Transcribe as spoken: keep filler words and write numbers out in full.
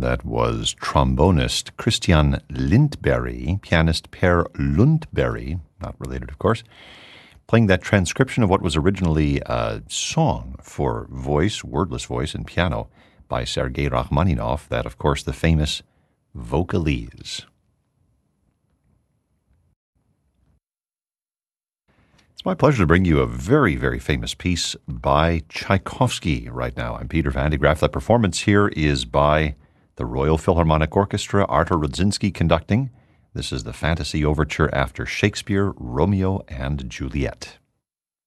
That was trombonist Christian Lindberg, pianist Per Lundberg, not related, of course, playing that transcription of what was originally a song for voice, wordless voice, and piano by Sergei Rachmaninoff, that, of course, the famous Vocalise. It's my pleasure to bring you a very, very famous piece by Tchaikovsky right now. I'm Peter Van de Graaff. That performance here is by the Royal Philharmonic Orchestra, Artur Rudzinski conducting. This is the Fantasy Overture after Shakespeare, Romeo and Juliet.